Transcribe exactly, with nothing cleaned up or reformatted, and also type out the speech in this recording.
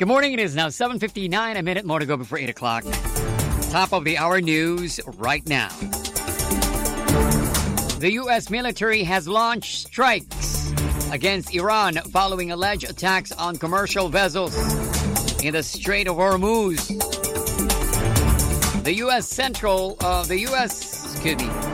Good morning. It is now seven fifty-nine, a minute more to go before eight o'clock. Top of the hour news right now. The U S military has launched strikes against Iran following alleged attacks on commercial vessels in the Strait of Hormuz. The U S Central, uh, the U S, excuse me,